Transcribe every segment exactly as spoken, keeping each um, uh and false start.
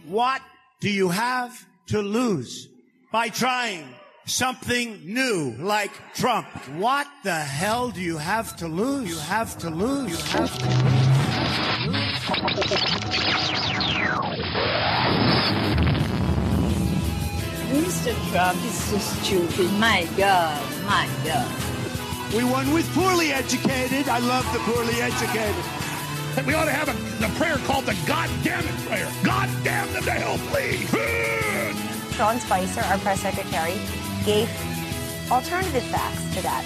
What do you have to lose by trying something new like Trump? What the hell do you have to lose? You have to lose. You have to lose. Mister Trump is so stupid. My God, my God. We won with poorly educated. I love the poorly educated. We ought to have a, a prayer called the God damn it prayer. God damn them to hell, please. Sean Spicer, our press secretary, gave alternative facts to that.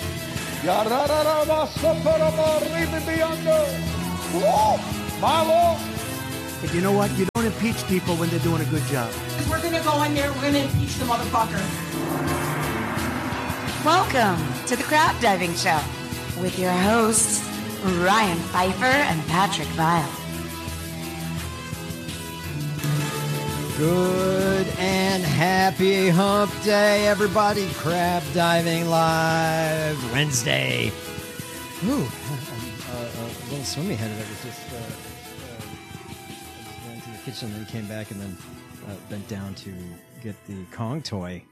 But you know what? You don't impeach people when they're doing a good job. We're going to go in there, we're going to impeach the motherfucker. Welcome to the Crap Diving Show with your hosts, Ryan Pfeiffer and Patrick Vile. Good and happy hump day, everybody. Crab Diving Live Wednesday. Ooh, a, a, a little swimmy headed. I was just, uh, uh, I just went to the kitchen and came back and then uh, bent down to get the Kong toy.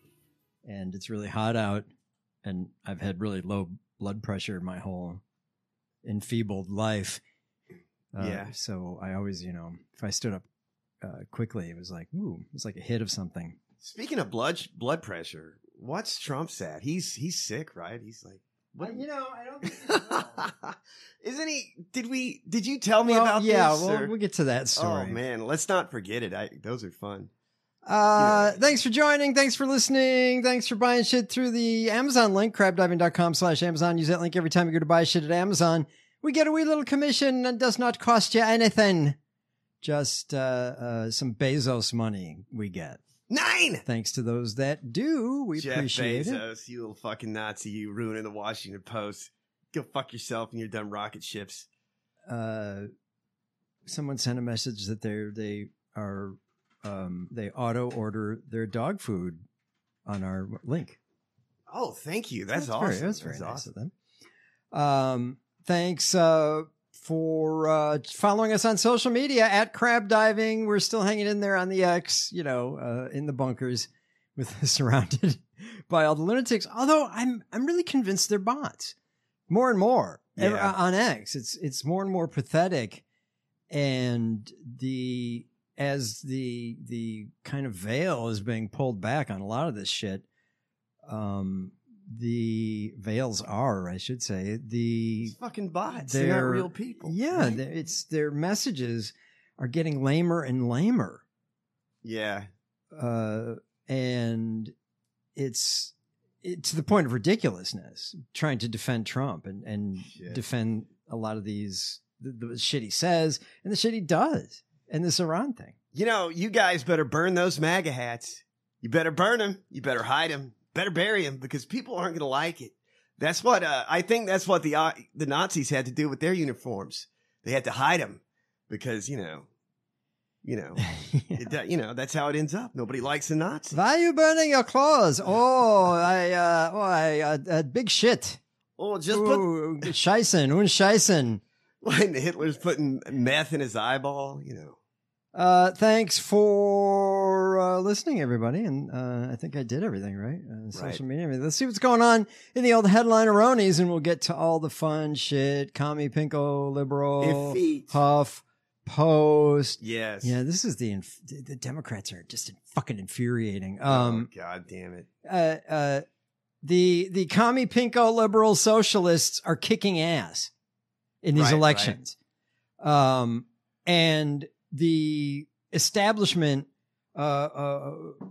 And it's really hot out, and I've had really low blood pressure my whole enfeebled life. Uh, yeah. So I always, you know, if I stood up uh, quickly, it was like, ooh, it was like a hit of something. Speaking of blood blood pressure, what's Trump's at? He's he's sick, right? He's like, what? Uh, you know, I don't think Isn't he? Did we? Did you tell me well, about yeah, this? Yeah, well, or? we'll get to that story. Oh man, let's not forget it. I, those are fun. Uh, you know. Thanks for joining. Thanks for listening. Thanks for buying shit through the Amazon link, crabdiving.com slash Amazon. Use that link every time you go to buy shit at Amazon. We get a wee little commission and does not cost you anything. Just, uh, uh, some Bezos money we get. Nine! Thanks to those that do. We Jeff appreciate Bezos, it. you little fucking Nazi, you ruining the Washington Post. Go fuck yourself and your dumb rocket ships. Uh, someone sent a message that they're, they are, Um, they auto order their dog food on our link. Oh, thank you. That's, that's awesome. Very, that's very that's nice awesome. of them. Um, thanks uh, for uh, following us on social media at Crab Diving. We're still hanging in there on the X, you know, uh, in the bunkers, with surrounded by all the lunatics. Although I'm I'm really convinced they're bots, more and more yeah. on X. It's it's more and more pathetic, and the. As the the kind of veil is being pulled back on a lot of this shit, um, the veils are, I should say, the it's fucking bots. They're, they're not real people. Yeah, right? it's their messages are getting lamer and lamer. Yeah, uh, and it's it, to the point of ridiculousness. Trying to defend Trump and and shit. defend a lot of these the, the shit he says and the shit he does. And this Iran thing. You know, you guys better burn those MAGA hats. You better burn them. You better hide them. Better bury them because people aren't going to like it. That's what uh, I think. That's what the uh, the Nazis had to do with their uniforms. They had to hide them because you know, you know, yeah. it, you know that's how it ends up. Nobody likes the Nazis. Why are you burning your clothes? Oh, I, uh, oh, I, uh, uh, big shit. Oh, just Ooh, put scheißen, und scheißen. When Hitler's putting meth in his eyeball, you know. Uh, thanks for uh, listening, everybody. And uh, I think I did everything right. Uh, social right. media. I mean, let's see what's going on in the old headline-eronies, and we'll get to all the fun shit. Commie, Pinko, Liberal, Effete. Huff, Post. Yes. Yeah, this is the inf- the Democrats are just fucking infuriating. Um, oh, God damn it. Uh, uh, the the Commie, Pinko, Liberal, Socialists are kicking ass in these right, elections. Right. Um, and the establishment, uh, uh,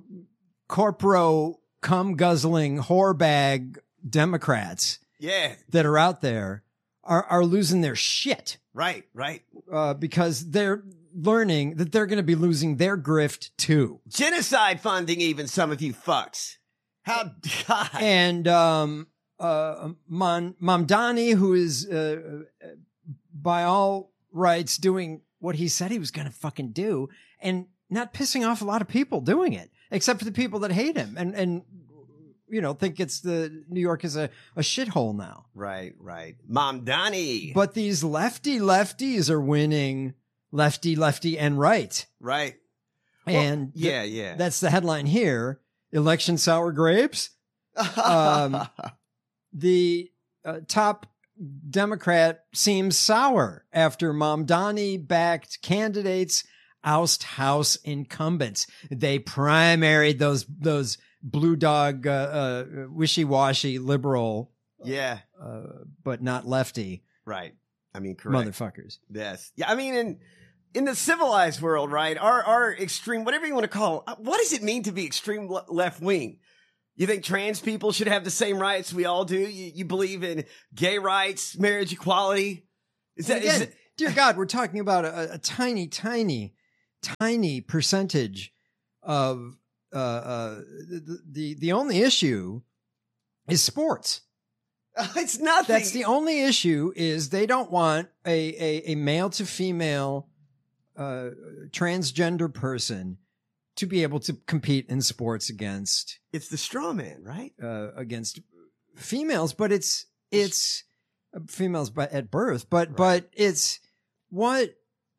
corporo, cum guzzling, whore bag Democrats yeah. that are out there are, are losing their shit. Right, right. Uh, because they're learning that they're going to be losing their grift too. Genocide funding, even some of you fucks. How, God. And, um, uh, Mon- Mamdani, who is, uh, by all rights doing what he said he was going to fucking do and not pissing off a lot of people doing it, except for the people that hate him and, and, you know, think it's the New York is a, a shithole now. Right, right. Mamdani. But these lefty lefties are winning lefty, lefty and right. Right. and well, yeah, yeah. That's the headline here. Election sour grapes. um, the uh, top Democrat seems sour after Mamdani-backed candidates oust House incumbents. They primaried those those blue dog, uh, uh, wishy-washy liberal, yeah, uh, but not lefty, right? I mean, correct, motherfuckers. Yes, yeah. I mean, in in the civilized world, right? Our our extreme, whatever you want to call it, what does it mean to be extreme le- left wing? You think trans people should have the same rights we all do? You, you believe in gay rights, marriage equality? Is that, again, is it- dear God, we're talking about a, a tiny, tiny, tiny percentage of uh, uh, the, the the only issue is sports. It's nothing. That's the only issue. Is they don't want a a, a male to female uh, transgender person to be able to compete in sports against. It's the straw man, right? Uh, against females, but it's it's uh, females by, at birth, but Right. but it's what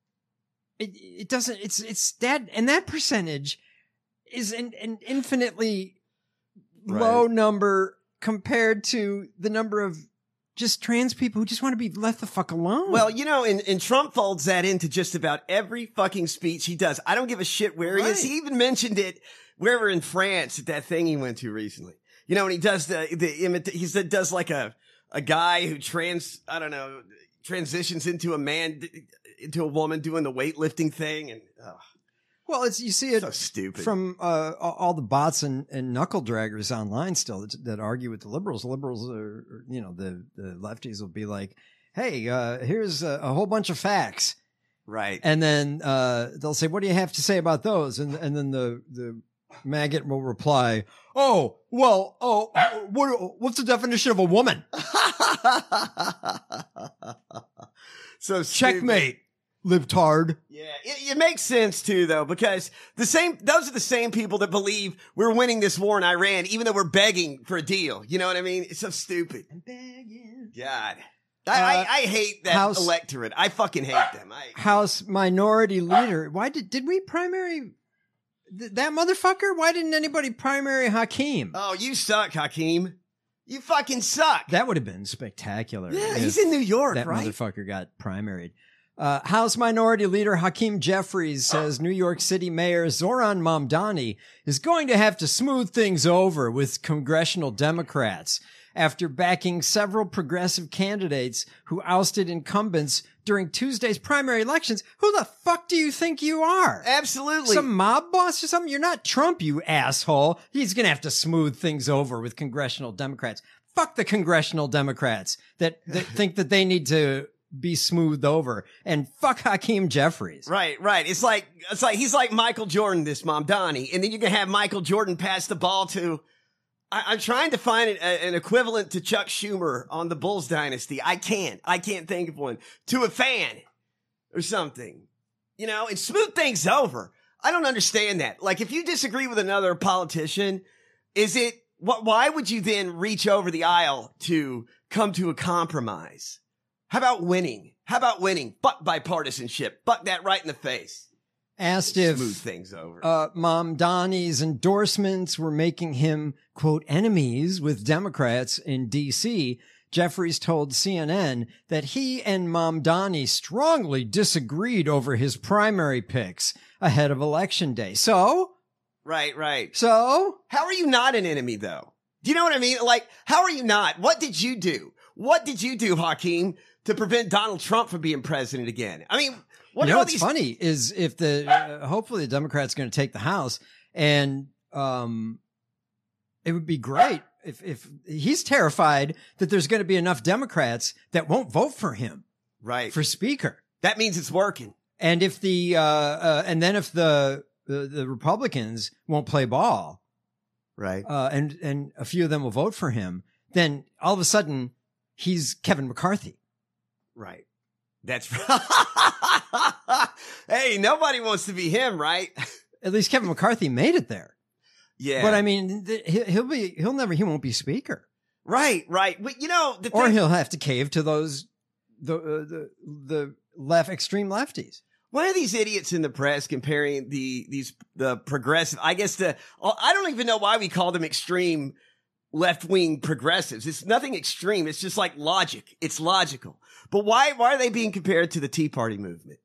it it doesn't. It's it's that and that percentage is an, an infinitely Right. low number compared to the number of just trans people who just want to be left the fuck alone. Well, you know, and, and Trump folds that into just about every fucking speech he does. I don't give a shit where he is. Right. He even mentioned it wherever in France at that thing he went to recently. You know, when he does the, the imita- he said, does like a, a guy who trans, I don't know, transitions into a man, into a woman doing the weightlifting thing. And, oh, well, it's you see it so stupid. from uh, all the bots and, and knuckle draggers online still that, that argue with the liberals. The liberals are, are, you know, the, the lefties will be like, hey, uh, here's a, a whole bunch of facts. Right. And then uh, they'll say, what do you have to say about those? And and then the, the maggot will reply, oh, well, oh, what, what's the definition of a woman? So stupid. Checkmate, libtard. Yeah, it, it makes sense too, though, because the same, those are the same people that believe we're winning this war in Iran, even though we're begging for a deal. You know what I mean? It's so stupid. I'm begging. God. I, I, Uh, I hate that House- electorate. I fucking hate them. I, House Minority Leader. Why did did we primary th- that motherfucker? Why didn't anybody primary Hakeem? oh, you suck, Hakeem. You fucking suck. That would have been spectacular. yeah, if he's in New York, that right? motherfucker got primaried. Uh, House Minority Leader Hakeem Jeffries says New York City Mayor Zoran Mamdani is going to have to smooth things over with congressional Democrats after backing several progressive candidates who ousted incumbents during Tuesday's primary elections. Who the fuck do you think you are? Absolutely. Some mob boss or something? You're not Trump, you asshole. He's going to have to smooth things over with congressional Democrats. Fuck the congressional Democrats that, that think that they need to be smoothed over, and fuck Hakeem Jeffries. Right, right. It's like, it's like, he's like Michael Jordan, this Mamdani, and then you can have Michael Jordan pass the ball to, I, I'm trying to find an, an equivalent to Chuck Schumer on the Bulls dynasty. I can't, I can't think of one. To a fan or something, you know, and smooth things over. I don't understand that. Like, if you disagree with another politician, is it, what, why would you then reach over the aisle to come to a compromise? How about winning? How about winning? Fuck bipartisanship. Fuck that right in the face. Asked if Smooth things over. uh, Mamdani's endorsements were making him, quote, enemies with Democrats in D C, Jeffries told C N N that he and Mamdani strongly disagreed over his primary picks ahead of Election Day. So? Right, right. So? How are you not an enemy, though? Do you know what I mean? Like, how are you not? What did you do? What did you do, Hakeem, to prevent Donald Trump from being president again? I mean, what you are know all what's these? funny is if the uh, hopefully the Democrats are going to take the House, and um, it would be great if if he's terrified that there's going to be enough Democrats that won't vote for him Right. for Speaker, That means it's working. and if the uh, uh, and then if the, the the Republicans won't play ball, Right. uh, and and a few of them will vote for him, then all of a sudden he's Kevin McCarthy. Right. That's right. Hey, nobody wants to be him, right? At least Kevin McCarthy made it there. Yeah. But I mean, th- he- he'll be, he'll never, he won't be speaker, Right, right. But you know, the or thing, he'll have to cave to those, the, uh, the, the left, extreme lefties. Why are these idiots in the press comparing the these the progressive? I guess the I don't even know why we call them extreme left wing progressives. It's nothing extreme. It's just like logic. It's logical. But why why are they being compared to the Tea Party movement?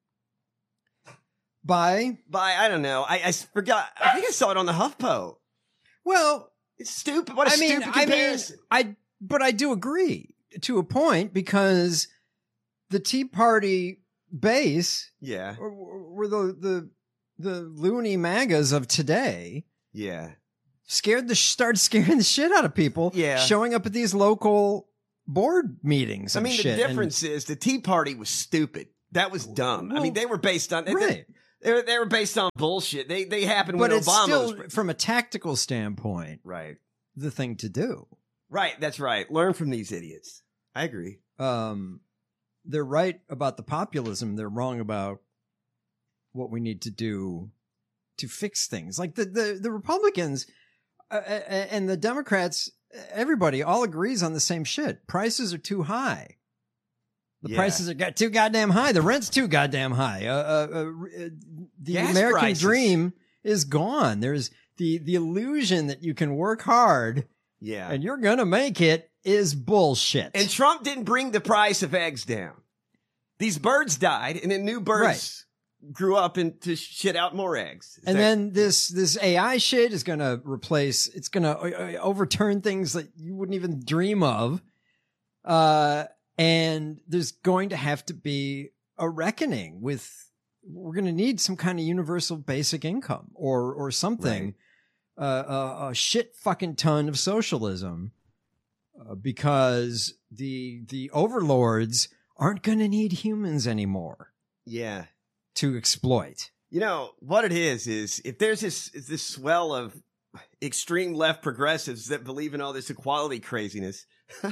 By by I don't know. I, I forgot. I think I saw it on the HuffPo. Well, it's stupid. What a I mean, stupid comparison. I mean, I but I do agree to a point because the Tea Party base, yeah, were, were the the the loony MAGAs of today. Yeah, scared the started scaring the shit out of people. Yeah, showing up at these local board meetings. I mean, shit. the difference and, is the Tea Party was stupid. That was dumb. Well, I mean, they were based on right. They, they were they were based on bullshit. They they happened but when it's Obama still, was from a tactical standpoint, right. The thing to do. Right. That's right. Learn from these idiots. I agree. Um. They're right about the populism. They're wrong about what we need to do to fix things. Like the the, the Republicans uh, and the Democrats, everybody all agrees on the same shit. Prices are too high. The yeah. prices are got too goddamn high. The rent's too goddamn high. Uh, uh, uh, the Gas American prices. dream is gone. There's the the illusion that you can work hard, yeah, and you're gonna make it. Is bullshit. And Trump didn't bring the price of eggs down. These birds died, and then new birds right. grew up and to shit out more eggs. Is and that- then this this A I shit is going to replace. It's going to overturn things that you wouldn't even dream of. Uh, and there's going to have to be a reckoning with. We're going to need some kind of universal basic income or or something. Right. Uh, a, a shit fucking ton of socialism. Uh, because the the overlords aren't going to need humans anymore. Yeah, to exploit. You know what it is is if there's this this swell of extreme left progressives that believe in all this equality craziness.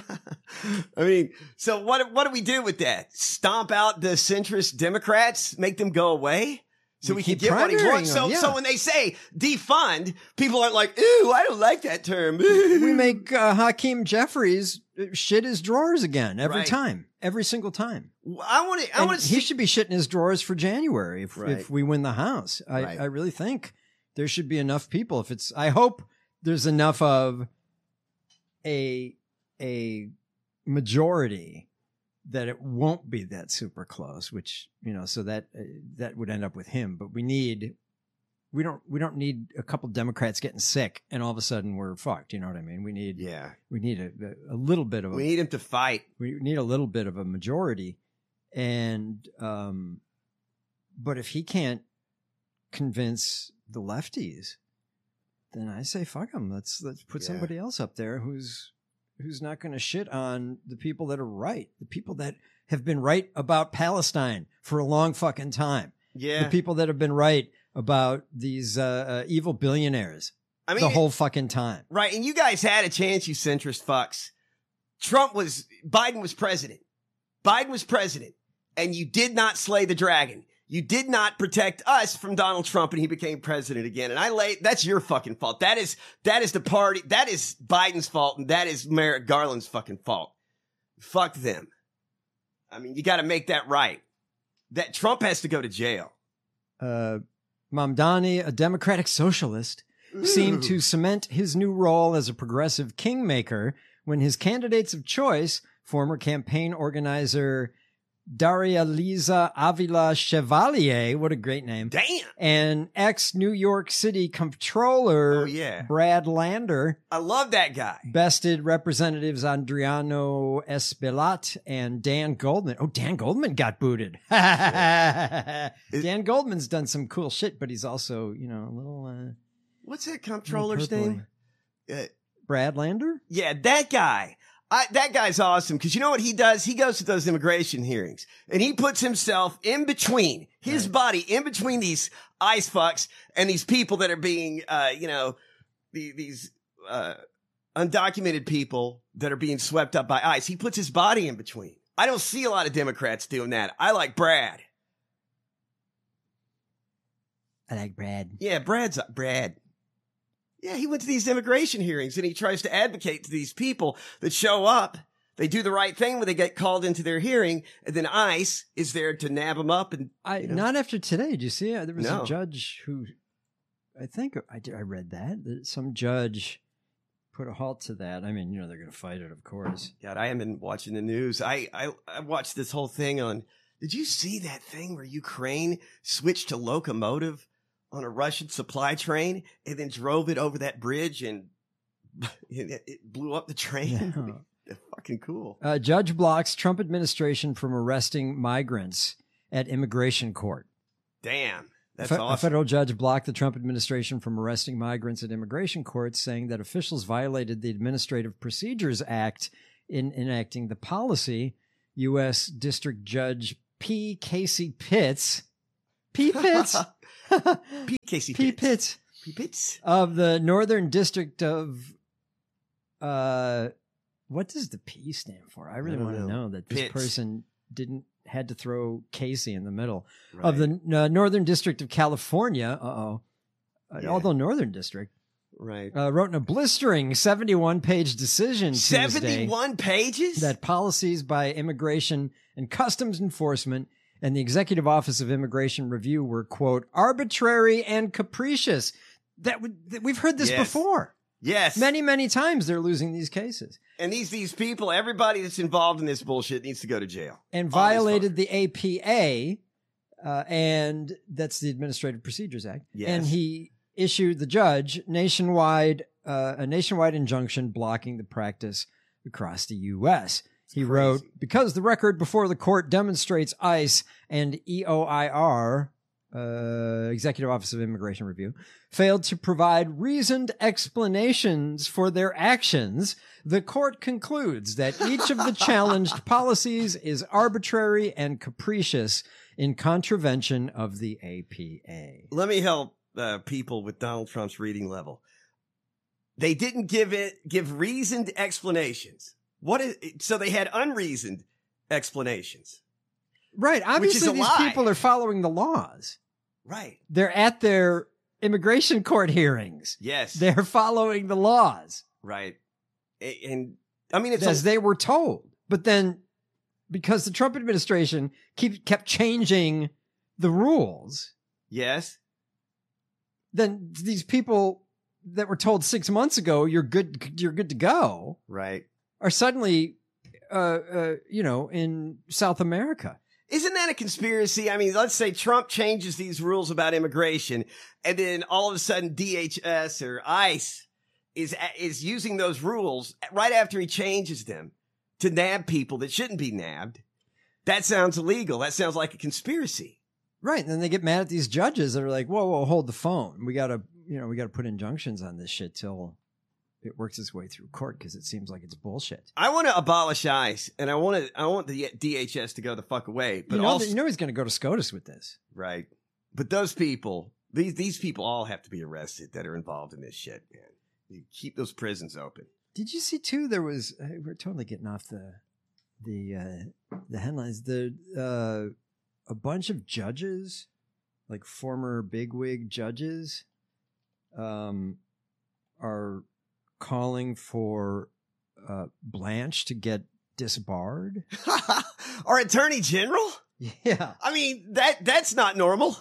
I mean, so what what do we do with that? Stomp out the centrist Democrats, make them go away? So we, we can get what he wants. So, yeah. so when they say defund, people aren't like, "Ooh, I don't like that term." We make uh, Hakeem Jeffries shit his drawers again every right. time, every single time. I want to. I want to. He should be shitting his drawers for January if right. if we win the House. I, right. I really think there should be enough people. If it's, I hope there's enough of a a majority that it won't be that super close, which, you know, so that uh, that would end up with him. But we need, we don't, we don't need a couple Democrats getting sick and all of a sudden we're fucked. You know what I mean? We need, yeah, we need a, a little bit of, a, we need him to fight. We need a little bit of a majority. And, um, but if he can't convince the lefties, then I say, fuck him. Let's, let's put yeah. somebody else up there who's, who's not going to shit on the people that are right, the people that have been right about Palestine for a long fucking time. Yeah. The people that have been right about these uh, uh, evil billionaires I mean, the whole fucking time. Right. And you guys had a chance, you centrist fucks. Trump was, Biden was president. Biden was president. And you did not slay the dragon. You did not protect us from Donald Trump and he became president again. And I lay, that's your fucking fault. That is, that is the party. That is Biden's fault. And that is Merrick Garland's fucking fault. Fuck them. I mean, you got to make that right. That Trump has to go to jail. Uh, Mamdani, a democratic socialist, Ooh. seemed to cement his new role as a progressive kingmaker when his candidates of choice, former campaign organizer Daria Liza Avila Chevalier, what a great name. Damn. And ex-New York City Comptroller oh, yeah. Brad Lander. I love that guy. Bested Representatives Adriano Espaillat and Dan Goldman. Oh, Dan Goldman got booted. Dan Goldman's done some cool shit, but he's also, you know, a little... Uh, What's that comptroller's name? Uh, Brad Lander? Yeah, that guy. I, that guy's awesome because you know what he does? He goes to those immigration hearings and he puts himself in between his right. body, in between these ice fucks and these people that are being, uh, you know, the, these uh, undocumented people that are being swept up by ICE. He puts his body in between. I don't see a lot of Democrats doing that. I like Brad. I like Brad. Yeah, Brad's Brad. Yeah, he went to these immigration hearings and he tries to advocate to these people that show up They do the right thing when they get called into their hearing, and then ICE is there to nab them up. And I you know. Not after today. Did you see it? There was No. a judge who, I think I did. I read that that some judge put a halt to that. I mean, you know, they're going to fight it, of course. God, I haven't been watching the news. I, I I watched this whole thing on. Did you see that thing where Ukraine switched to locomotive on a Russian supply train and then drove it over that bridge and it, it blew up the train? Yeah. That's fucking cool. Uh, judge blocks Trump administration from arresting migrants at immigration court. Damn, that's Fe- awesome. A federal judge blocked the Trump administration from arresting migrants at immigration courts, saying that officials violated the Administrative Procedures Act in enacting the policy. U S District Judge P. Casey Pitts, P. Pitts, P. Casey P. Pitts. Pitts P. Pitts. of the Northern District of, uh, what does the P stand for? I really I don't want to know. know that this Pitts. person didn't had to throw Casey in the middle. Right. Of the uh, Northern District of California, uh-oh, uh, Yeah. although Northern District, Right. uh, wrote in a blistering seventy-one page decision Tuesday seventy-one pages? that policies by Immigration and Customs Enforcement and the Executive Office of Immigration Review were, quote, arbitrary and capricious. That, w- that We've heard this Yes. before. Yes. Many, many times they're losing these cases. And these these people, everybody that's involved in this bullshit needs to go to jail. And All these violated fuckers. the A P A, uh, and that's the Administrative Procedures Act. Yes. And he issued the judge nationwide uh, a nationwide injunction blocking the practice across the U S. He crazy. wrote, because the record before the court demonstrates ICE and E O I R, uh, Executive Office of Immigration Review, failed to provide reasoned explanations for their actions, the court concludes that each of the challenged policies is arbitrary and capricious in contravention of the A P A. Let me help uh, people with Donald Trump's reading level. They didn't give it give reasoned explanations. What is so they had unreasoned explanations. Right. Obviously, a these lie. people are following the laws. Right. They're at their immigration court hearings. Yes. They're following the laws right. A- And I mean, it's as a, they were told. But then, because the Trump administration keep, kept changing the rules, yes. then these people that were told six months ago you're good, you're good to go, Right. are suddenly, uh, uh, you know, in South America. Isn't that a conspiracy? I mean, let's say Trump changes these rules about immigration, and then all of a sudden D H S or ICE is is using those rules right after he changes them to nab people that shouldn't be nabbed. That sounds illegal. That sounds like a conspiracy. Right. And then they get mad at these judges that are like, whoa, whoa, hold the phone. We got to, you know, we got to put injunctions on this shit till it works its way through court because it seems like it's bullshit. I want to abolish ICE, and I want to. I want the D H S to go the fuck away. But you know, also, that- you know he's going to go to SCOTUS with this. right. But those people, these these people, all have to be arrested that are involved in this shit, man. You keep those prisons open. Did you see too? There was uh, we're totally getting off the the uh, the headlines. The uh, a bunch of judges, like former bigwig judges, um, are calling for uh, Blanche to get disbarred. Our attorney general? Yeah. I mean, that that's not normal.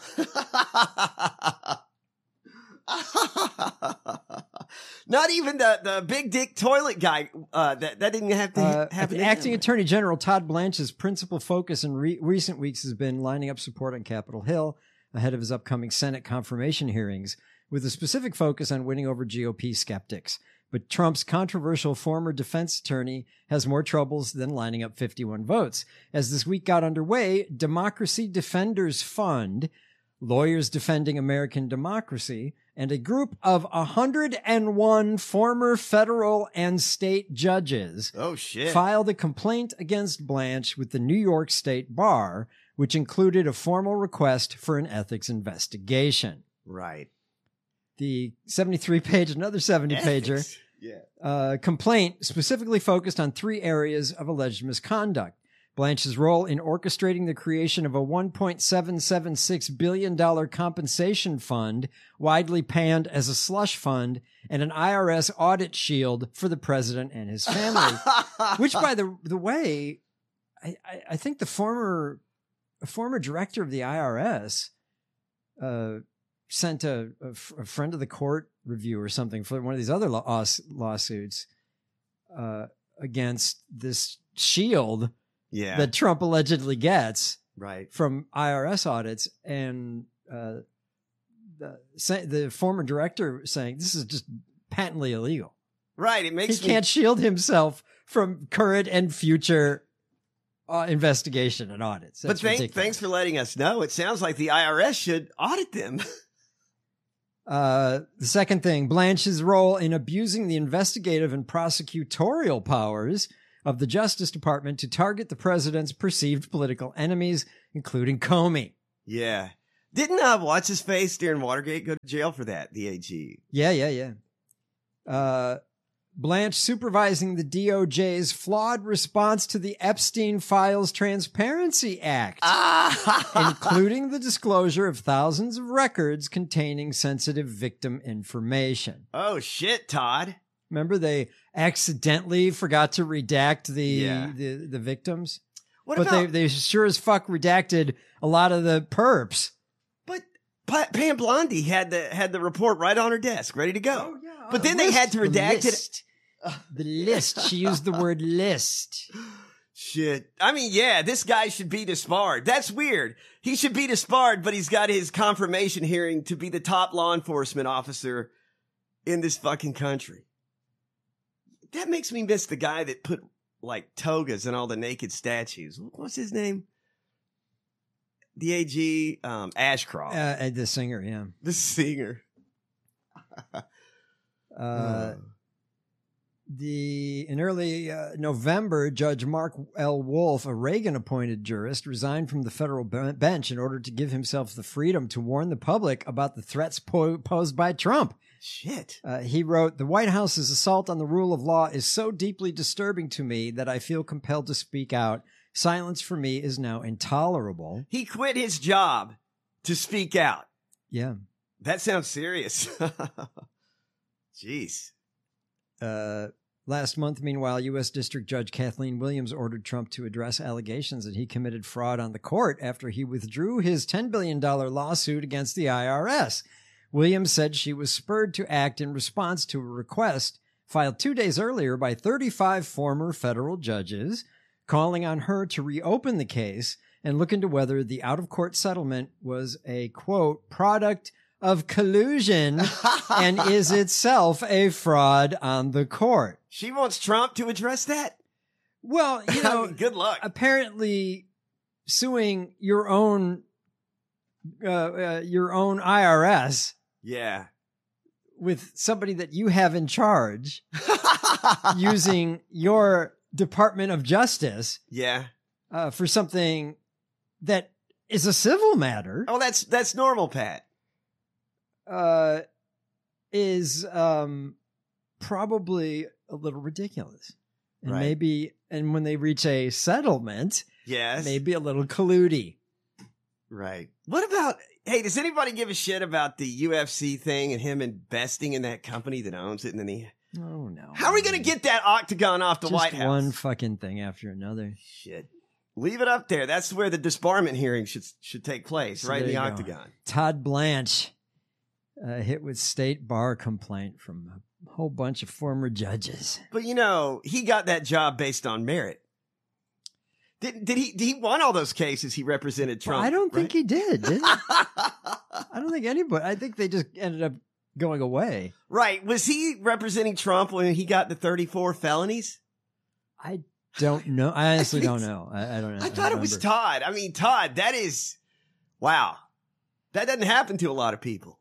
Not even the, the big dick toilet guy. Uh, that, that didn't have to Uh, happen. the to acting him. Attorney General Todd Blanche's principal focus in re- recent weeks has been lining up support on Capitol Hill ahead of his upcoming Senate confirmation hearings, with a specific focus on winning over G O P skeptics. But Trump's controversial former defense attorney has more troubles than lining up fifty-one votes. As this week got underway, Democracy Defenders Fund, Lawyers Defending American Democracy, and a group of one hundred one former federal and state judges Oh, shit. filed a complaint against Blanche with the New York State Bar, which included a formal request for an ethics investigation. Right. The seventy-three page, another seventy pager, Yeah. uh, complaint specifically focused on three areas of alleged misconduct: Blanche's role in orchestrating the creation of a one point seven seven six billion dollars compensation fund, widely panned as a slush fund, and an I R S audit shield for the president and his family. Which, by the the way, I, I, I think the former a former director of the I R S uh, sent a, a, f- a friend of the court review or something for one of these other law- lawsuits uh, against this shield Yeah. that Trump allegedly gets right. from I R S audits, and uh, the say, the former director saying this is just patently illegal. Right. It makes He me can't shield himself from current and future uh, investigation and audits. But That's thank, ridiculous. thanks for letting us know. It sounds like the I R S should audit them. Uh, the second thing, Blanche's role in abusing the investigative and prosecutorial powers of the Justice Department to target the president's perceived political enemies, including Comey. Yeah. Didn't uh, what's his face during Watergate go to jail for that? The A G. Yeah, yeah, yeah. Uh, Blanche supervising the D O J's flawed response to the Epstein Files Transparency Act, including the disclosure of thousands of records containing sensitive victim information. Oh shit, Todd. Remember they accidentally forgot to redact the Yeah. the, the victims? What but about they, they sure as fuck redacted a lot of the perps. But Pa- Pam Blondie had the had the report right on her desk, ready to go. Oh, yeah. But then they had to The redact it. list. The list. She used the word list. Shit. I mean, yeah, this guy should be disbarred. That's weird. He should be disbarred, but he's got his confirmation hearing to be the top law enforcement officer in this fucking country. That makes me miss the guy that put like togas in all the naked statues. What's his name? The A G, um, Ashcroft. Uh, and the singer, yeah. The singer. Uh, the in early uh, November, Judge Mark L. Wolf, a Reagan-appointed jurist, resigned from the federal be- bench in order to give himself the freedom to warn the public about the threats po- posed by Trump. Shit. Uh, he wrote, "The White House's assault on the rule of law is so deeply disturbing to me that I feel compelled to speak out. Silence for me is now intolerable." He quit his job to speak out. Yeah. That sounds serious. Jeez. Uh, last month, meanwhile, U S. District Judge Kathleen Williams ordered Trump to address allegations that he committed fraud on the court after he withdrew his ten billion dollars lawsuit against the I R S. Williams said she was spurred to act in response to a request filed two days earlier by thirty-five former federal judges, calling on her to reopen the case and look into whether the out-of-court settlement was a, quote, product of collusion and is itself a fraud on the court. She wants Trump to address that? Well, you know, I mean, good luck. Apparently suing your own uh, uh, your own I R S Yeah. with somebody that you have in charge using your Department of Justice Yeah. uh, for something that is a civil matter. Oh, that's that's normal, Pat. Uh, is um, probably a little ridiculous. And Right. maybe, and when they reach a settlement, Yes. maybe a little colludey. Right. What about, hey, does anybody give a shit about the U F C thing and him investing in that company that owns it? And then he, Oh, no. how are we going to get that octagon off the Just White House? one fucking thing after another. Shit. Leave it up there. That's where the disbarment hearing should should take place, So right in there the you go. octagon. Todd Blanche uh, hit with state bar complaint from a whole bunch of former judges. But you know, he got that job based on merit. Did did he? Did he won all those cases? He represented Trump. Well, I don't think right? he did. did he? I don't think anybody. I think they just ended up going away. Right. Was he representing Trump when he got the thirty-four felonies? I don't know. I honestly I think don't so. know. I, I don't know. I thought it was remember. Todd. I mean, Todd, that is, wow. That doesn't happen to a lot of people.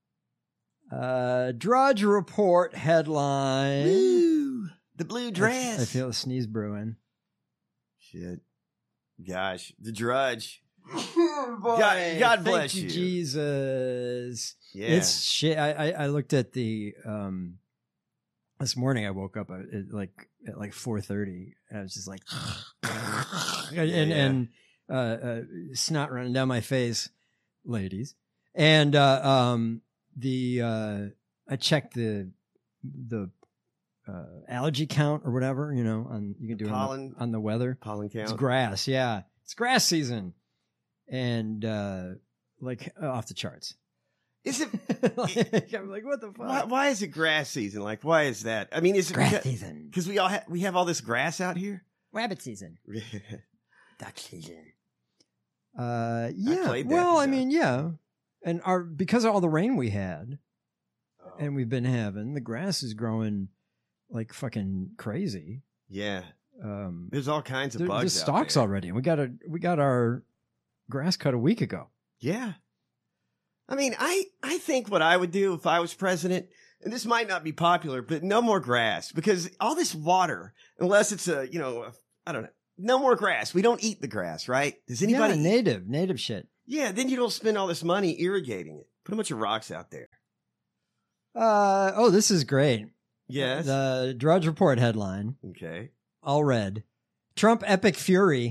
Uh, Drudge Report headline. Woo, the blue dress. I, I feel a sneeze brewing. Shit. Gosh, the Drudge. Boy, God, God thank bless you, you. Jesus. Yeah. It's shit. I, I I looked at the um This morning I woke up at, at like at like four thirty, and I was just like, and yeah. and uh, uh, snot running down my face, ladies, and uh, um, the uh, I checked the the uh, allergy count or whatever, you know, on you can do it on Pollen. the, on the weather. Pollen count. It's grass, yeah, it's grass season, and uh, like uh, off the charts. Is it? Like, I'm like, what the fuck? Why, why is it grass season? Like, why is that? I mean, is it Grass because, season. because we all ha- we have all this grass out here? Rabbit season. Duck season. Uh, I yeah. played that, Well, I yeah. mean, yeah, and our because of all the rain we had, Oh. and we've been having, the grass is growing like fucking crazy. Yeah, Um, there's all kinds of there, bugs. the out stalks there. already. We got a we got our grass cut a week ago. Yeah. I mean, I, I think what I would do if I was president, and this might not be popular, but no more grass, because all this water, unless it's a, you know, a, I don't know, no more grass. We don't eat the grass, right? Does anybody? Yeah, native native shit. Yeah, then you don't spend all this money irrigating it. Put a bunch of rocks out there. Uh oh, this is great. Yes. The Drudge Report headline, Okay. all red. Trump epic fury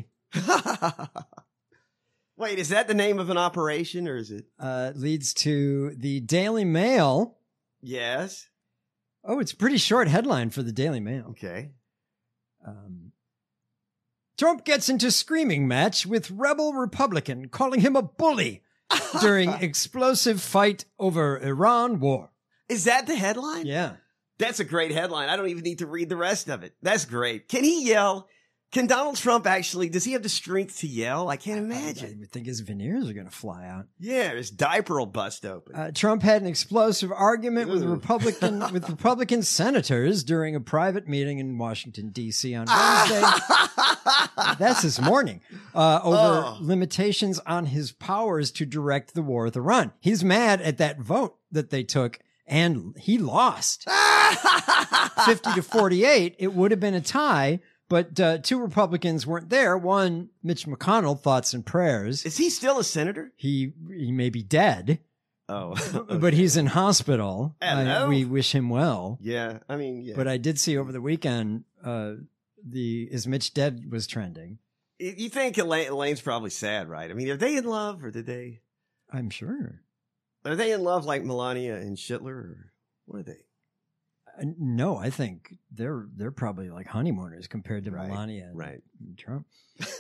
Wait, is that the name of an operation, or is it? uh, leads to the Daily Mail. Yes. Oh, it's a pretty short headline for the Daily Mail. Okay. Um, Trump gets into screaming match with rebel Republican, calling him a bully during explosive fight over Iran war. Is that the headline? Yeah. That's a great headline. I don't even need to read the rest of it. That's great. Can he yell? Can Donald Trump actually, does he have the strength to yell? I can't I imagine. would think his veneers are going to fly out. Yeah, his diaper will bust open. Uh, Trump had an explosive argument with Ooh. Republican with Republican senators during a private meeting in Washington, D C on Wednesday. That's this morning. Uh, over Oh. limitations on his powers to direct the war with Iran. He's mad at that vote that they took, and he lost. fifty to forty-eight. It would have been a tie, but uh, two Republicans weren't there. One, Mitch McConnell, thoughts and prayers. Is he still a senator? He he may be dead, Oh. but he's in hospital. Hello? I- we wish him well. Yeah, I mean, yeah. But I did see over the weekend uh, the is Mitch dead was trending. Y- you think Elaine, Elaine's probably sad, right? I mean, are they in love, or did they? I'm sure. Are they in love like Melania and Schindler, or what are they? Uh, no, I think they're they're probably like honeymooners compared to Right, Melania and, right. and Trump.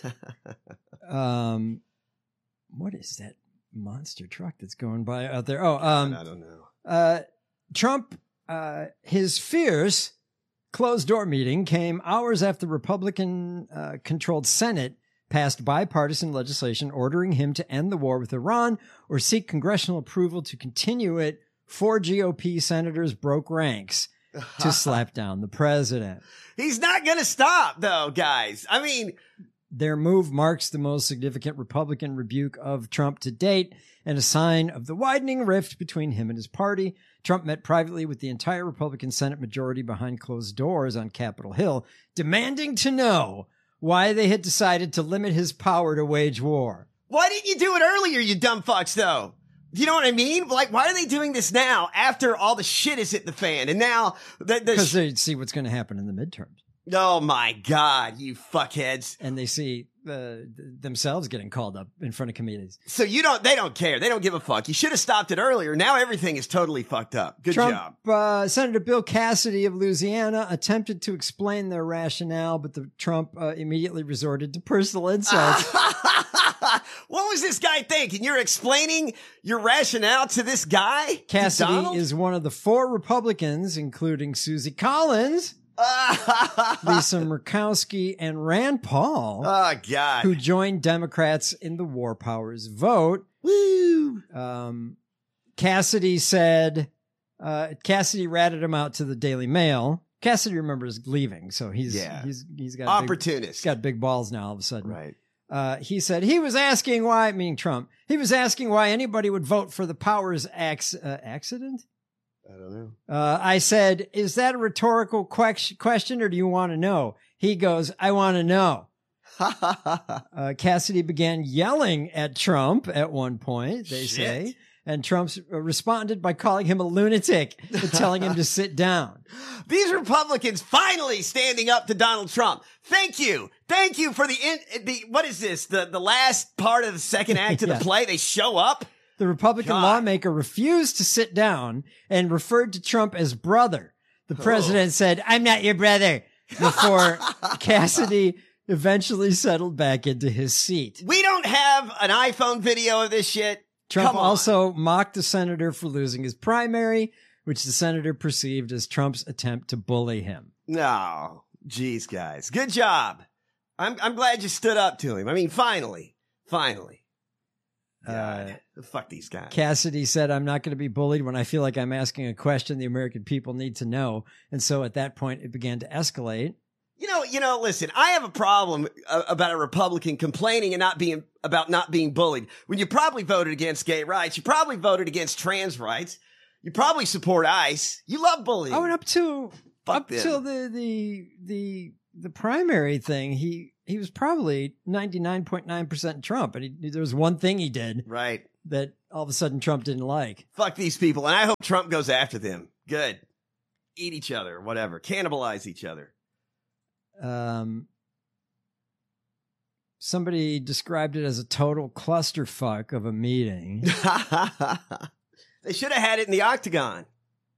Um, what is that monster truck that's going by out there? Oh, um, I don't know. uh, Trump, uh, his fierce closed door meeting came hours after the Republican uh, controlled Senate passed bipartisan legislation ordering him to end the war with Iran or seek congressional approval to continue it. Four G O P senators broke ranks to slap down the president. He's not going to stop, though, guys. I mean, Their move marks the most significant Republican rebuke of Trump to date and a sign of the widening rift between him and his party. Trump met privately with the entire Republican Senate majority behind closed doors on Capitol Hill, demanding to know why they had decided to limit his power to wage war. why didn't you do it earlier, you dumb fucks, though? You know what I mean? Like, why are they doing this now after all the shit is hit the fan? And now the, the Because sh- they see what's going to happen in the midterms. oh my God, you fuckheads. And they see uh, themselves getting called up in front of committees. So you don't, they don't care. They don't give a fuck. You should have stopped it earlier. Now everything is totally fucked up. Good Trump, job. Uh, Senator Bill Cassidy of Louisiana attempted to explain their rationale, but the Trump uh, immediately resorted to personal insults. What was this guy thinking? You're explaining your rationale to this guy? To Cassidy Donald? is one of the four Republicans, including Susie Collins, Lisa Murkowski, and Rand Paul, Oh, God. who joined Democrats in the War Powers vote. Woo! Um, Cassidy said, uh, Cassidy ratted him out to the Daily Mail. Cassidy remembers leaving, so he's Yeah. he's he's got big, Opportunist. he's got big balls now. All of a sudden, Right. Uh, he said he was asking why, meaning Trump, he was asking why anybody would vote for the Powers ac- uh, accident. I don't know. Uh, I said, is that a rhetorical que- question or do you want to know? He goes, I want to know. uh, Cassidy began yelling at Trump at one point, they say, Shit. And Trump responded by calling him a lunatic and telling him to sit down. These Republicans finally standing up to Donald Trump. Thank you. Thank you for the, in, the what is this? The, the last part of the second act of Yeah. the play? They show up? The Republican God. lawmaker refused to sit down and referred to Trump as brother. The president said, I'm not your brother, before Cassidy eventually settled back into his seat. We don't have an iPhone video of this shit. Trump Come on. also mocked the senator for losing his primary, which the senator perceived as Trump's attempt to bully him. No. Jeez, guys. Good job. I'm I'm glad you stood up to him. I mean, finally. Finally. God. Uh, Fuck these guys. Cassidy said, I'm not going to be bullied when I feel like I'm asking a question the American people need to know. And so at that point, it began to escalate. You know, you know, listen, I have a problem uh, about a Republican complaining and not being about not being bullied. When you probably voted against gay rights, you probably voted against trans rights. You probably support ICE. You love bullying. Oh, and up to Fuck up them. till the the the the primary thing, he he was probably ninety-nine point nine percent Trump, and he, there was one thing he did Right. that all of a sudden Trump didn't like. Fuck these people, and I hope Trump goes after them. Good. Eat each other, whatever. Cannibalize each other. Um, somebody described it as a total clusterfuck of a meeting. They should have had it in the octagon.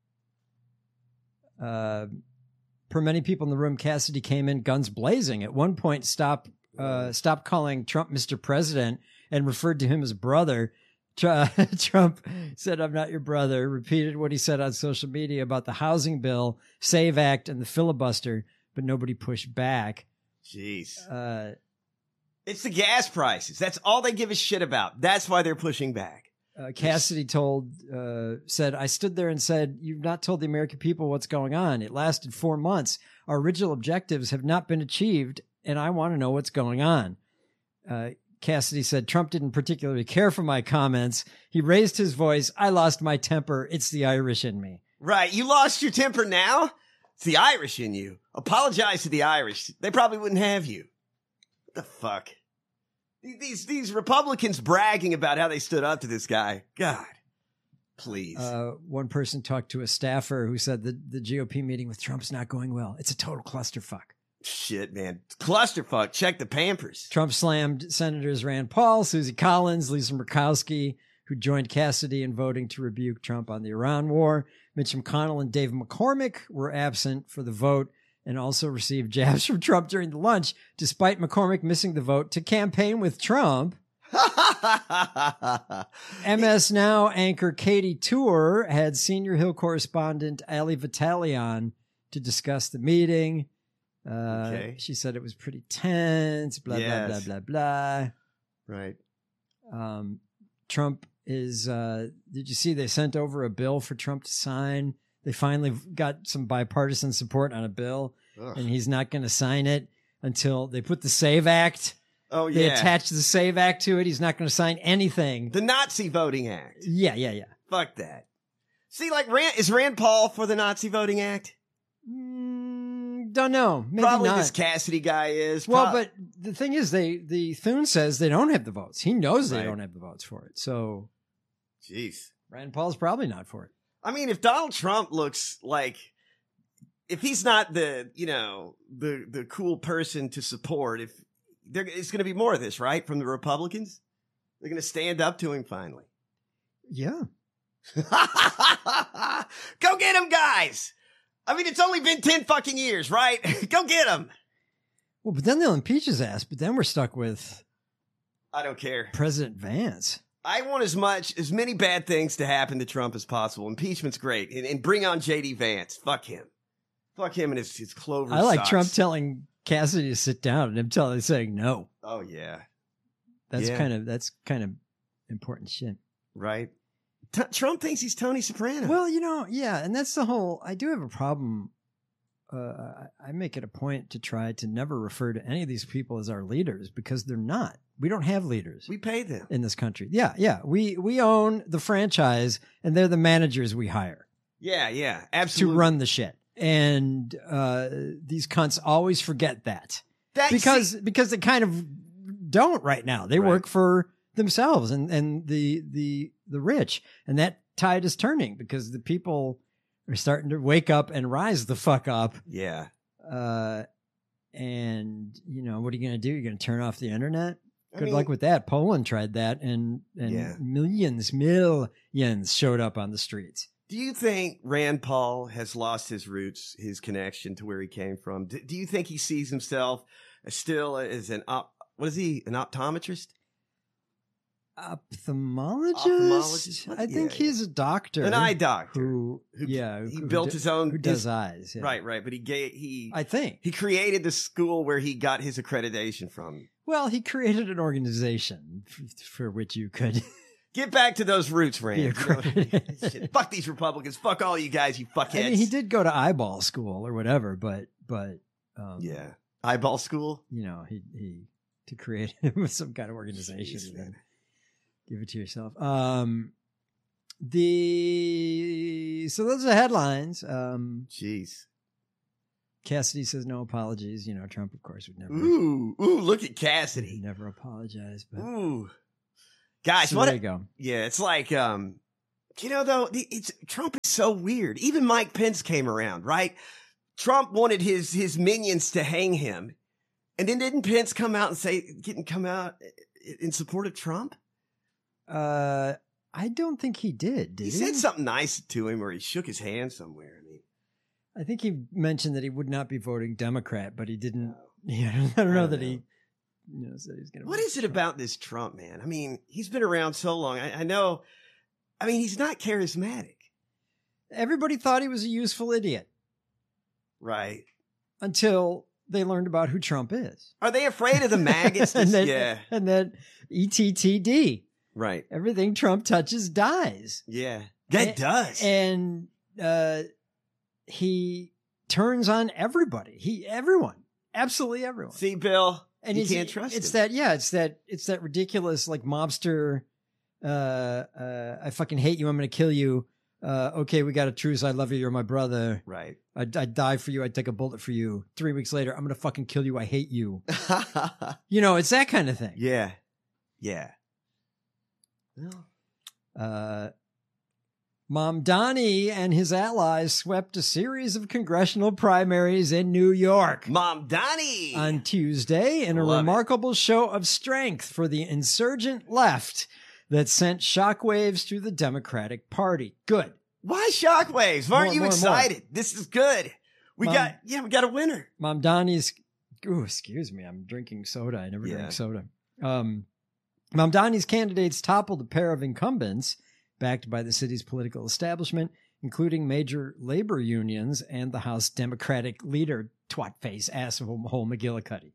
Uh, per many people in the room, Cassidy came in guns blazing. At one point, stopped uh, stopped calling Trump Mister President and referred to him as brother. Tr- Trump said, I'm not your brother, repeated what he said on social media about the housing bill, SAVE Act, and the filibuster, but nobody pushed back. Jeez. Uh, It's the gas prices. That's all they give a shit about. That's why they're pushing back. Uh, Cassidy told, uh, said, I stood there and said, you've not told the American people what's going on. It lasted four months. Our original objectives have not been achieved, and I want to know what's going on. Uh, Cassidy said, Trump didn't particularly care for my comments. He raised his voice. I lost my temper. It's the Irish in me. Right. You lost your temper now? It's the Irish in you. Apologize to the Irish. They probably wouldn't have you. What the fuck? These these Republicans bragging about how they stood up to this guy. God, please. Uh, one person talked to a staffer who said the, the G O P meeting with Trump's not going well. It's a total clusterfuck. Shit, man. Clusterfuck. Check the Pampers. Trump slammed Senators Rand Paul, Susie Collins, Lisa Murkowski, who joined Cassidy in voting to rebuke Trump on the Iran war. Mitch McConnell and Dave McCormick were absent for the vote and also received jabs from Trump during the lunch, despite McCormick missing the vote to campaign with Trump. M S Now anchor Katie Tour had Senior Hill correspondent Ali Vitale on to discuss the meeting. Uh, Okay. She said it was pretty tense, blah, Yes. blah, blah, blah, Right. blah. Um, Trump is, uh, did you see they sent over a bill for Trump to sign? They finally got some bipartisan support on a bill, Ugh. and he's not going to sign it until they put the SAVE Act. Oh, They yeah. attach the SAVE Act to it. He's not going to sign anything. The Nazi Voting Act. Yeah, yeah, yeah. Fuck that. See, like, Rand, is Rand Paul for the Nazi Voting Act? Mm, don't know. Maybe Probably not. this Cassidy guy is. Well, Prob- but the thing is, they the Thune says they don't have the votes. He knows they Right. don't have the votes for it. So Jeez. Rand Paul's probably not for it. I mean, if Donald Trump looks like, if he's not the, you know, the the cool person to support, if there, it's going to be more of this, right, from the Republicans, they're going to stand up to him finally. Yeah. Go get him, guys. I mean, it's only been ten fucking years, right? Go get him. Well, but then they'll impeach his ass. But then we're stuck with I don't care. President Vance. I want as much, as many bad things to happen to Trump as possible. Impeachment's great. And, and bring on J D Vance. Fuck him. Fuck him and his, his clover I like socks. Trump telling Cassidy to sit down and him telling saying no. Oh, yeah. That's Yeah. kind of that's kind of important shit. Right. T- Trump thinks he's Tony Soprano. Well, you know, yeah, and that's the whole. I do have a problem. Uh, I I make it a point to try to never refer to any of these people as our leaders because they're not. We don't have leaders. We pay them in this country. Yeah, yeah. We we own the franchise, and they're the managers we hire. Yeah, yeah, absolutely. To run the shit. And uh, these cunts always forget that, that because see, because they kind of don't right now. They right. work for themselves and, and the the the rich. And that tide is turning because the people are starting to wake up and rise the fuck up. Yeah. Uh, and, you know, what are you going to do? You're going to turn off the internet? I Good mean- luck with that. Poland tried that, and, and Yeah. millions, millions showed up on the streets. Do you think Rand Paul has lost his roots, his connection to where he came from? Do, do you think he sees himself as still as an op, what is he, an optometrist? Ophthalmologist? Ophthalmologist? What? I think Yeah, he's a doctor. An eye doctor. Who, Who- yeah. he who built do- his own- Who does his- eyes. Yeah. Right, right. But he gave, he, I think. he created the school where he got his accreditation from. Well, he created an organization f- for which you could Get back to those roots, Rand. be You know, accredited. shit, fuck these Republicans. Fuck all you guys, you fuckheads. I mean, he did go to eyeball school or whatever, but, but, um, Yeah. Eyeball school? you know, he, he, to create some kind of organization. Jeez, and man. then give it to yourself. Um, the, so those are the headlines. Um, Jeez. Cassidy says no apologies. You know, Trump, of course, would never, Ooh, ooh, look at would Cassidy. never apologize. But Ooh. Guys, so what there a, you go. yeah, it's like, um, you know, though, the- it's Trump is so weird. Even Mike Pence came around, right? Trump wanted his his minions to hang him, and then didn't Pence come out and say, didn't come out in support of Trump? Uh, I don't think he did. Did He he? said something nice to him, or he shook his hand somewhere. I mean, I think he mentioned that he would not be voting Democrat, but he didn't. Yeah, I don't know don't that know. he, you know, said he's going to. what is it about this Trump man? I mean, he's been around so long. I, I know. I mean, he's not charismatic, Everybody thought he was a useful idiot right? until they learned about who Trump is. Are they afraid of the maggots? and then, yeah, and then E T T D. right. Everything Trump touches dies. Yeah, that And- does. And uh, he turns on everybody. He, everyone, absolutely everyone. See, Bill, And you it's, can't trust it's him. that, yeah, it's that, it's that ridiculous, like mobster. Uh, uh, I fucking hate you. I'm going to kill you. Uh, okay, we got a truce. I love you. You're my brother. Right. I'd, I'd die for you. I'd take a bullet for you. Three weeks later, I'm going to fucking kill you. I hate you. You know, it's that kind of thing. yeah. Yeah. Well, Uh, Mamdani and his allies swept a series of congressional primaries in New York Mom Donnie. on Tuesday in a Love it. remarkable show of strength for the insurgent left that sent shockwaves through the Democratic Party. Good. Why shockwaves? Aren't More, you more, more. excited? This is good. We Mom- got, yeah, we got a winner. Mamdani's, ooh, excuse me, I'm drinking soda. I never Yeah. drink soda. Um, Mamdani's candidates toppled a pair of incumbents backed by the city's political establishment, including major labor unions and the House Democratic leader, twat-face, asshole McGillicuddy.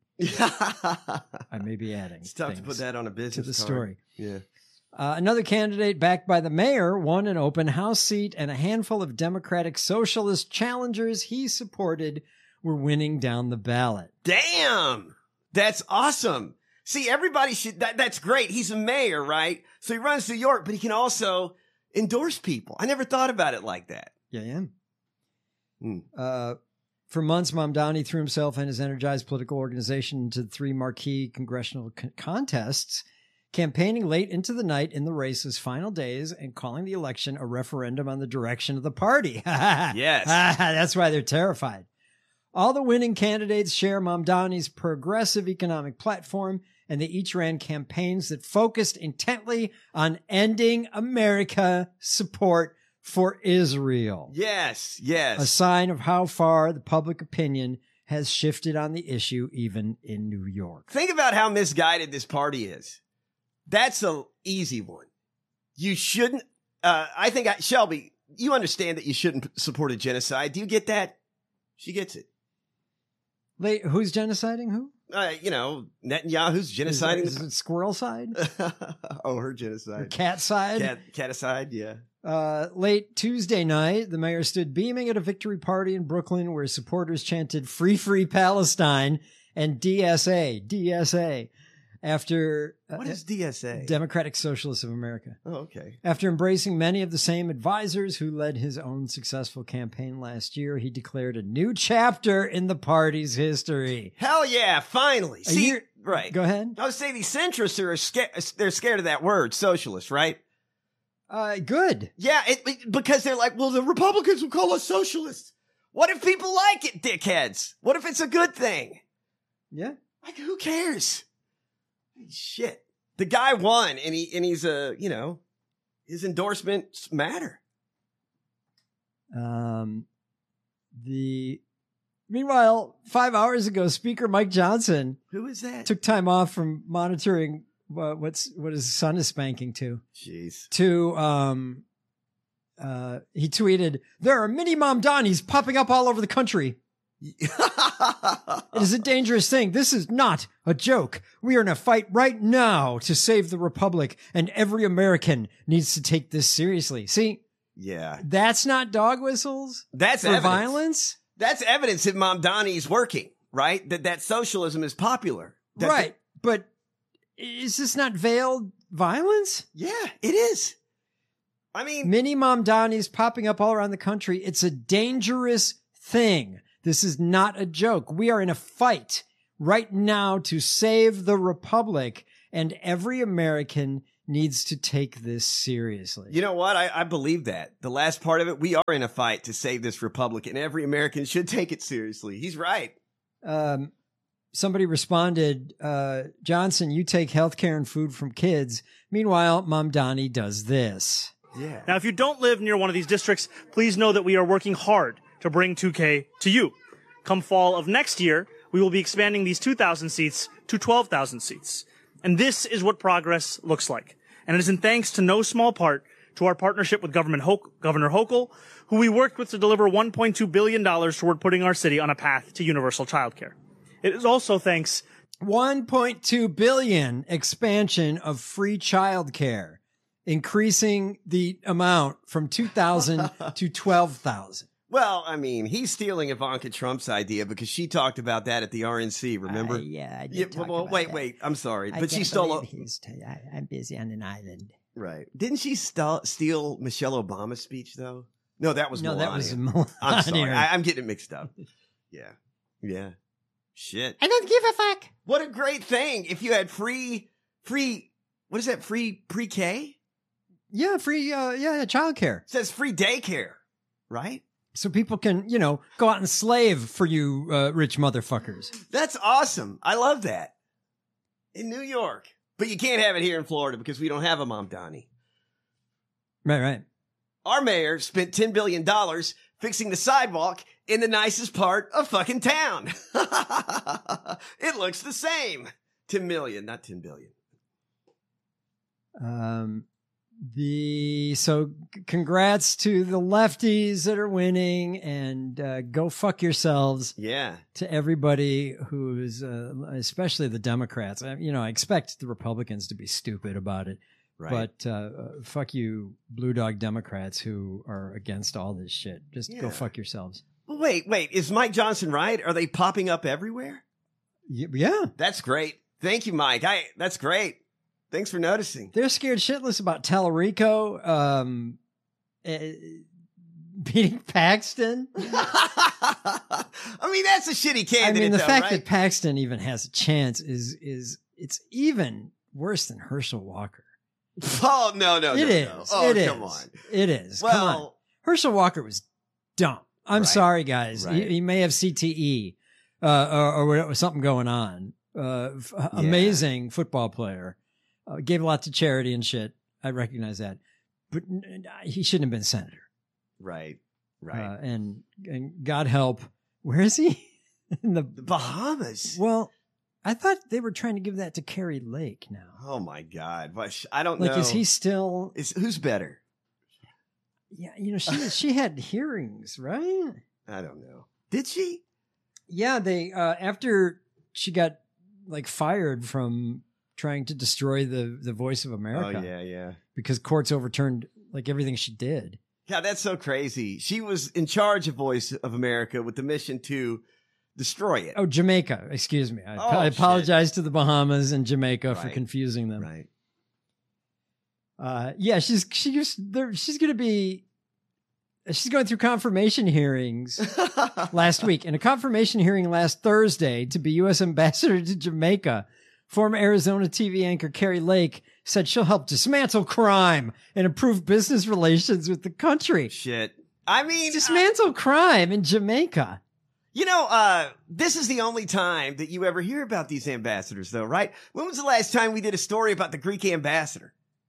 I may be adding It's tough to things put that on a business to the card. story. Yeah. Uh, another candidate backed by the mayor won an open house seat, and a handful of Democratic socialist challengers he supported were winning down the ballot. Damn. That's awesome. See, everybody should, that, that's great. He's a mayor, right? So he runs New York, but he can also endorse people. I never thought about it like that. Yeah, yeah. Hmm. Uh, for months, Mamdani threw himself and his energized political organization into three marquee congressional con- contests, campaigning late into the night in the race's final days and calling the election a referendum on the direction of the party. Yes. That's why they're terrified. All the winning candidates share Mamdani's progressive economic platform, and they each ran campaigns that focused intently on ending America support for Israel. Yes. Yes. A sign of how far the public opinion has shifted on the issue, even in New York. Think about how misguided this party is. That's a easy one. You shouldn't, uh, I think, I, Shelby, you understand that you shouldn't support a genocide. Do you get that? She gets it. Wait, who's genociding who? Uh, you know, Netanyahu's Is, genociding. is it squirrel side? oh, her Or genocide. cat side? Cat, caticide, yeah. Uh, late Tuesday night, the mayor stood beaming at a victory party in Brooklyn where supporters chanted "Free, Free Palestine" and D S A, D S A, after uh, What is D S A? Democratic Socialists of America. oh, okay. After embracing many of the same advisors who led his own successful campaign last year, he declared a new chapter in the party's history. Hell yeah, finally. A See, year- Right. Go ahead. I would say these centrists are scared. They're scared of that word, socialist, right? Uh, good. Yeah, it, it- because they're like, well, the Republicans will call us socialists. What if people like it, dickheads? What if it's a good thing? Yeah. Like, who cares? Shit. The guy won, and he and he's a, uh, you know, his endorsements matter. Um, the meanwhile, five hours ago, Speaker Mike Johnson, who is that, took time off from monitoring uh, what's what his son is spanking to. Jeez. To um, uh, he tweeted, "There are mini mom Donnies popping up all over the country. It is a dangerous thing. This is not a joke. We are in a fight right now to save the Republic, and every American needs to take this seriously." See, Yeah. that's not dog whistles. That's for evidence. violence. That's evidence that Mom Donnie's working, right? That that socialism is popular. That Right. But is this not veiled violence? Yeah, it is. I mean, mini mom Donnies popping up all around the country. It's a dangerous thing. This is not a joke. We are in a fight right now to save the Republic, and every American needs to take this seriously. You know what? I, I believe that. The last part of it, we are in a fight to save this republic, and every American should take it seriously. He's right. Um, somebody responded, uh, Johnson, you take healthcare and food from kids. Meanwhile, Mom Donnie does this. Yeah. Now, if you don't live near one of these districts, please know that we are working hard to bring two K to you. Come fall of next year, we will be expanding these two thousand seats to twelve thousand seats. And this is what progress looks like. And it is in thanks to no small part to our partnership with Government Ho- Governor Hochul, who we worked with to deliver one point two billion dollars toward putting our city on a path to universal childcare. It is also thanks one point two billion dollars expansion of free childcare, increasing the amount from two thousand to twelve thousand. Well, I mean, he's stealing Ivanka Trump's idea because she talked about that at the R N C, remember? Uh, yeah, I did yeah talk well, about wait, that. wait. I'm sorry. I But she can't stole a... believe he's t- I, I'm busy on an island. Right. Didn't she st- steal Michelle Obama's speech, though? No, that was No, Melania. that was Melania. I'm sorry. I- I'm getting it mixed up. Yeah. Yeah. Shit. I don't give a fuck. What a great thing if you had free, free, what is that, free pre-K? Yeah, free, uh, yeah, yeah, childcare. It says free daycare, right? So people can, you know, go out and slave for you uh, rich motherfuckers. That's awesome. I love that. In New York. But you can't have it here in Florida because we don't have a Mom Donnie. Right, right. Our mayor spent ten billion dollars fixing the sidewalk in the nicest part of fucking town. It looks the same. ten million, not ten billion. Um, the so c- congrats to the lefties that are winning, and uh, go fuck yourselves. Yeah. To everybody who's, uh, especially the Democrats. I, you know, I expect the Republicans to be stupid about it. Right. But uh, uh, fuck you, blue dog Democrats who are against all this shit. Just go Yeah. fuck yourselves. Wait, wait. Is Mike Johnson right? Are they popping up everywhere? Y- Yeah. That's great. Thank you, Mike. I that's great. Thanks for noticing. They're scared shitless about Tallarico um, uh, beating Paxton. I mean, that's a shitty I candidate, mean, the though, fact right? that Paxton even has a chance is is it's even worse than Herschel Walker. Oh, no, no, It no, is. no. Oh, It come is. on. It is. Come on. Well, Herschel Walker was dumb. I'm Right. sorry, guys. He, Right. he may have C T E uh, or, or whatever- something going on. Uh, f- Amazing football player. Uh, gave a lot to charity and shit. I recognize that. But n- n- he shouldn't have been senator. right, right. Uh, and and God help, where is he? In the, the Bahamas. well, I thought they were trying to give that to Kerry Lake now. Oh my God! What sh- I don't Like, know. is he still? Is who's better? Yeah, you know, she she had hearings, right? I don't know. Did she? Yeah, they uh, after she got like fired from trying to destroy the the Voice of America. Oh yeah, yeah. because courts overturned like everything she did. Yeah, that's so crazy. She was in charge of Voice of America with the mission to destroy it. Oh, Jamaica. Excuse me. I, Oh, I shit. apologize to the Bahamas and Jamaica for Right. confusing them. Right. Uh, yeah, she's she's there. She's going to be. She's going through confirmation hearings last week, and a confirmation hearing last Thursday to be U S ambassador to Jamaica Former Arizona T V anchor Carrie Lake said she'll help dismantle crime and improve business relations with the country. Shit. I mean, dismantle uh, crime in Jamaica. You know, uh, this is the only time that you ever hear about these ambassadors, though, right? When was the last time we did a story about the Greek ambassador?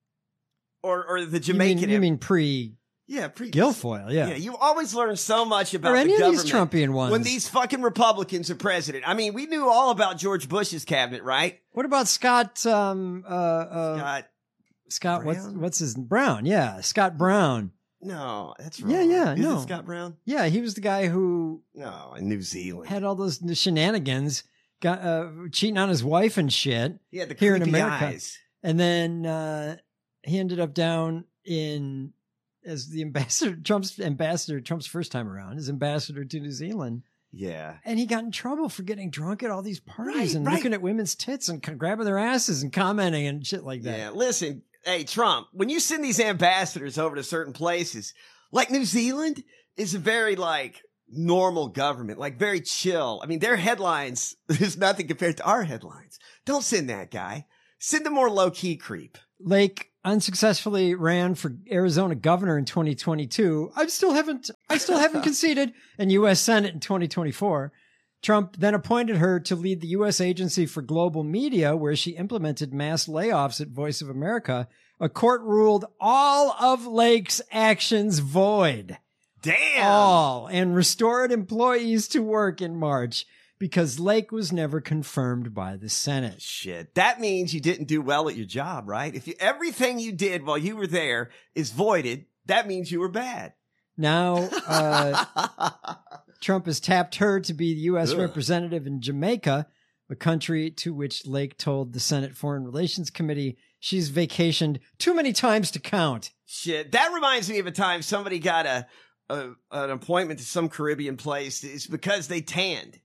Or or the Jamaican? You mean, you mean pre... Yeah, pre- Guilfoyle, yeah. Yeah, you always learn so much about or any the government of these Trumpian ones. when these fucking Republicans are president. I mean, we knew all about George Bush's cabinet, right? What about Scott, um, uh, uh, Scott, Scott, Brown? what's, what's his, Brown, yeah, Scott Brown. No, that's wrong. Yeah, yeah, Is no. it Scott Brown? Yeah, he was the guy who... No, in New Zealand. Had all those shenanigans, got uh, cheating on his wife and shit. Yeah, the here in creepy America. eyes. And then uh, he ended up down in... as the ambassador, Trump's ambassador, Trump's first time around, as ambassador to New Zealand. Yeah. And he got in trouble for getting drunk at all these parties Right, and right. looking at women's tits and grabbing their asses and commenting and shit like that. Yeah, listen, hey, Trump, when you send these ambassadors over to certain places, like New Zealand is a very, like, normal government, like very chill. I mean, their headlines is nothing compared to our headlines. Don't send that guy. Send a more low-key creep. Lake unsuccessfully ran for Arizona governor in twenty twenty-two. I still haven't, I still haven't conceded in U S Senate in twenty twenty-four. Trump then appointed her to lead the U S Agency for Global Media, where she implemented mass layoffs at Voice of America. A court ruled all of Lake's actions void. Damn. All, and restored employees to work in March because Lake was never confirmed by the Senate. Shit. That means you didn't do well at your job, right? If you, everything you did while you were there is voided, that means you were bad. Now, uh, Trump has tapped her to be the U S Ugh. representative in Jamaica, a country to which Lake told the Senate Foreign Relations Committee she's vacationed too many times to count. Shit. That reminds me of a time somebody got a, a an appointment to some Caribbean place. It's because they tanned.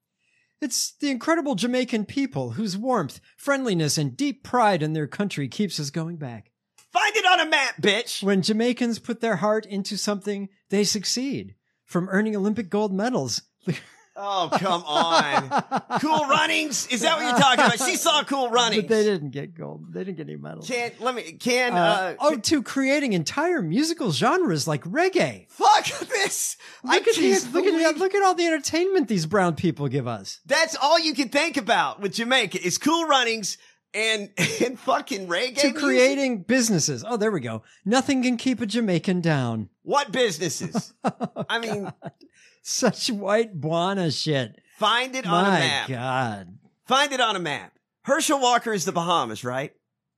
It's the incredible Jamaican people whose warmth, friendliness, and deep pride in their country keeps us going back. Find it on a map, bitch. When Jamaicans put their heart into something, they succeed. From earning Olympic gold medals. Oh, come on. Cool Runnings? Is that what you're talking about? She saw Cool Runnings. But they didn't get gold. They didn't get any medals. Can, let me, can, Uh, uh, oh, to creating entire musical genres like reggae. fuck this. I Look at these. can't Look at, believe- look at all the entertainment these brown people give us. That's all you can think about with Jamaica is Cool Runnings and, and fucking reggae To music. creating businesses. Oh, there we go. Nothing can keep a Jamaican down. What businesses? I mean, Such white Buana shit. find it on a My map. God. Find it on a map. Herschel Walker is the Bahamas, right?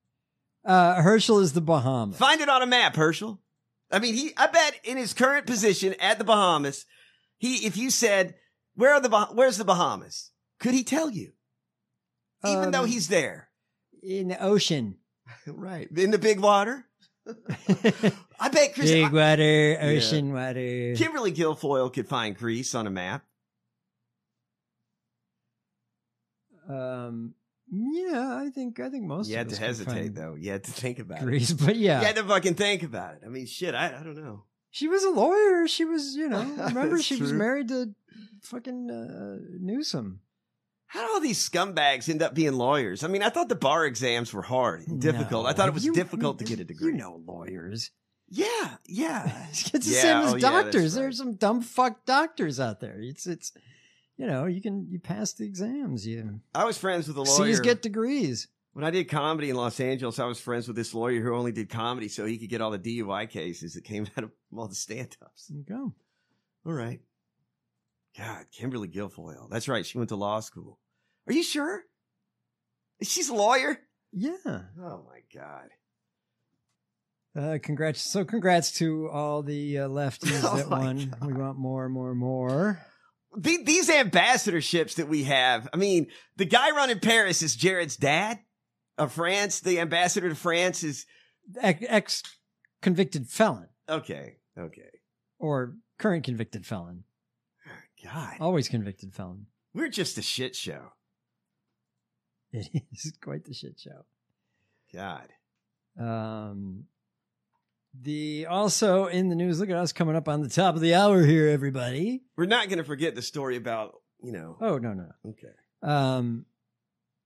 Uh, Herschel is the Bahamas. Find it on a map, Herschel. I mean, he, I bet in his current position at the Bahamas, he, if you said, where are the, Bah- where's the Bahamas? Could he tell you? Even Um, though he's there. In the ocean. Right. In the big water? I bet Chris, Big I- water, ocean water. Kimberly Guilfoyle could find Greece on a map. Um, yeah, I think I think most You of had us to could hesitate, find though. You had to think about Greece, it. but yeah. You had to fucking think about it. I mean, shit, I, I don't know. She was a lawyer. She was, you know, remember That's she was true. married to fucking uh, Newsom. How do all these scumbags end up being lawyers? I mean, I thought the bar exams were hard and difficult. No. I thought it was You- difficult to get a degree. You know lawyers. Yeah, yeah. It's the Yeah, same as oh, yeah, that's doctors. right. There's some dumb fuck doctors out there. It's it's you know, you can you pass the exams. You I was friends with a lawyer. C's get degrees. When I did comedy in Los Angeles, I was friends with this lawyer who only did comedy so he could get all the D U I cases that came out of all the stand-ups. There you go. All right. God, Kimberly Guilfoyle. That's right. She went to law school. Are you sure? She's a lawyer? Yeah. Oh, my God. Uh, congrats. So congrats to all the uh, lefties Oh that my won. God. We want more, more, more. The- These ambassadorships that we have, I mean, the guy running Paris is Jared's dad of France. The ambassador to France is... Ex convicted felon Okay, okay. or current convicted felon. God, Always convicted felon. we're just a shit show. It is quite the shit show. God. Um, the also in the news. Look at us coming up on the top of the hour here, everybody. We're not going to forget the story about, you know... Oh no, no. Okay. Um,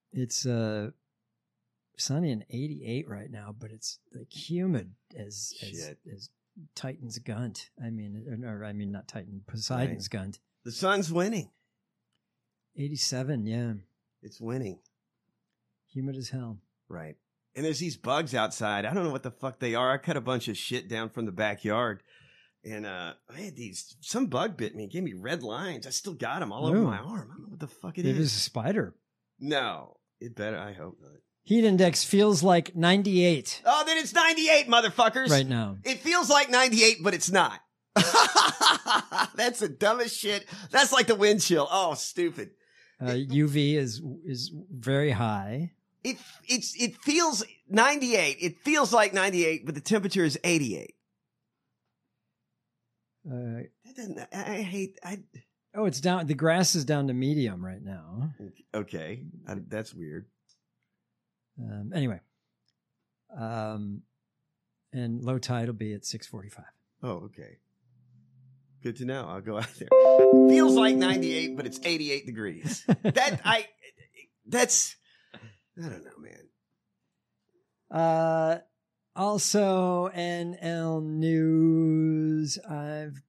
It's uh, sunny and eighty-eight right now, but it's like humid as as, Shit. as Titan's Gunt. I mean, or, or I mean, not Titan, Poseidon's Right. Gunt. The sun's winning. eighty-seven, yeah. It's winning. Humid as hell. Right. And there's these bugs outside. I don't know what the fuck they are. I cut a bunch of shit down from the backyard. And uh, I had these, some bug bit me, gave me red lines. I still got them all over Ooh. my arm. I don't know what the fuck it It is. is a spider. No, it better. I hope not. Heat index feels like ninety-eight Oh, then it's ninety-eight, motherfuckers. right now. It feels like ninety-eight, but it's not. That's the dumbest shit. That's like the wind chill. Oh, stupid. Uh, U V is is very high. It it's it feels ninety-eight. It feels like ninety-eight, but the temperature is eighty-eight. Uh, That doesn't, I, I hate. I oh, it's down. The grass is down to medium right now. okay. I, that's weird. Um, anyway, um, and low tide will be at six forty-five. Oh, okay. Good to know. I'll go out there. Feels like ninety-eight, but it's eighty-eight degrees. That I. That's. I don't know, man. Uh, also, N L News. I've